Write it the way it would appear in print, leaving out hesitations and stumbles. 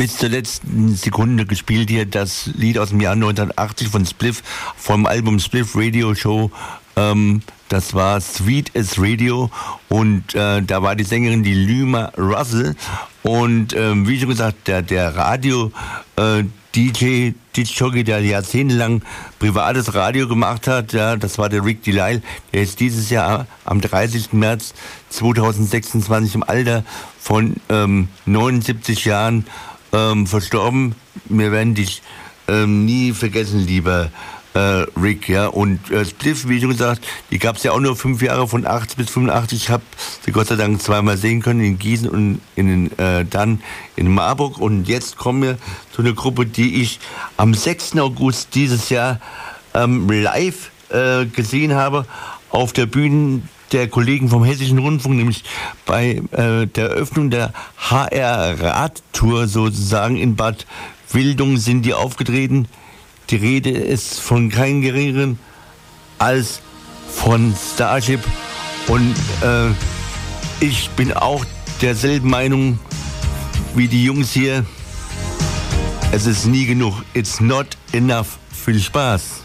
bis zur letzten Sekunde gespielt hier das Lied aus dem Jahr 1980 von Spliff, vom Album Spliff Radio Show. Das war Sweet as Radio und da war die Sängerin die Lyma Russell und wie schon gesagt, der Radio DJ-Jockey, der jahrzehntelang privates Radio gemacht hat, ja, das war der Rick Delisle, der ist dieses Jahr am 30. März 2026 im Alter von 79 Jahren verstorben. Wir werden dich nie vergessen, lieber Rick, ja, und Spliff, wie schon gesagt, die gab es ja auch nur 5 Jahre, von 80 bis 85. Ich habe sie Gott sei Dank zweimal sehen können, in Gießen und dann in Marburg. Und jetzt kommen wir zu einer Gruppe, die ich am 6. August dieses Jahr live gesehen habe, auf der Bühne der Kollegen vom Hessischen Rundfunk, nämlich bei der Eröffnung der HR Radtour sozusagen in Bad Wildung sind die aufgetreten. Die Rede ist von keinem Geringeren als von Starship. Und ich bin auch derselben Meinung wie die Jungs hier. Es ist nie genug. It's not enough. Viel Spaß.